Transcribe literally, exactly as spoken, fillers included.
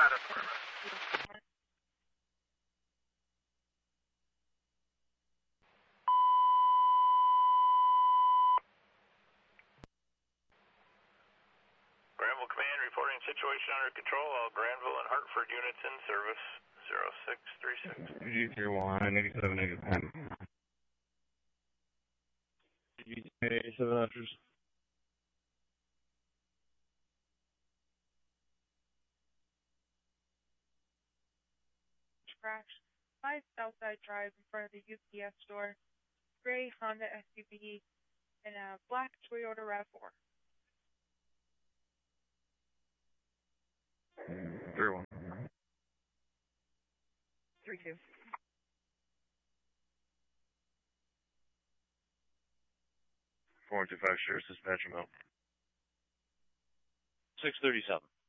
Granville Command reporting situation under control. All Granville and Hartford units in service. zero six three six. G three one, eighty-seven, eighty-seven. eighty-seven hundred. Crash. five Southside Drive in front of the U P S store. Gray Honda S U V and a black Toyota RAV four. three one. three two. four one two five, Sheriff's Dispatch, I'm out. six thirty-seven.